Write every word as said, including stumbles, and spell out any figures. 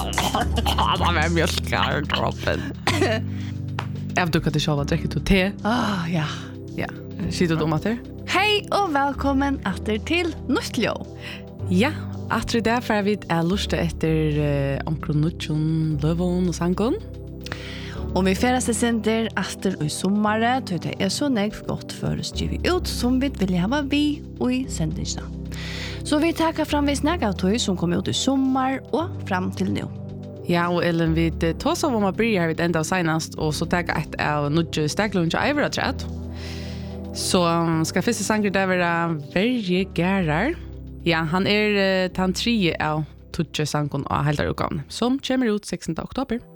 Han var mjölkar i kroppen. Jag du kan inte själva dricka till te. Ah, ja. Ja. Sitter du om att det? Hej och välkommen åter till Nuttljo. Ja, att det därför vi är lusta efter uh, Onkronutjon, Lövon och Sankon. Och vi färdas det center efter i sommare, så det är så nägt gott för att skriva ut som vi vill ha vi och i sändningarna. Så vi tackar fram vid snägg av tog som kom ut i sommar och fram till nu. Ja, och Ellen, vi tar så vad man börjar vid ända senast och så tackar ett av Nudge Staklund och Ivra träd. Så um, ska första sanger där vara Verje Gerrar. Ja, han är uh, tan tre av Tudje Sankon och Heldar Ukan som kommer ut sextonde oktober.